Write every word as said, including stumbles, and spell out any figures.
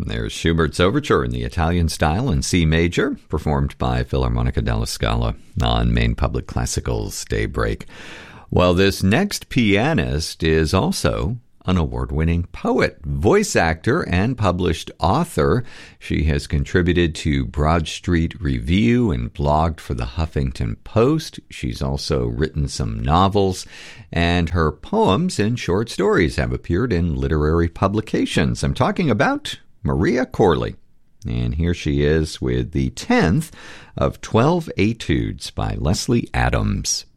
There's Schubert's Overture in the Italian style in C major, performed by Philharmonica della Scala on Maine Public Classical's Daybreak. Well, this next pianist is also an award-winning poet, voice actor, and published author. She has contributed to Broad Street Review and blogged for the Huffington Post. She's also written some novels, and her poems and short stories have appeared in literary publications. I'm talking about Maria Corley. And here she is with the tenth of twelve Etudes by Leslie Adams.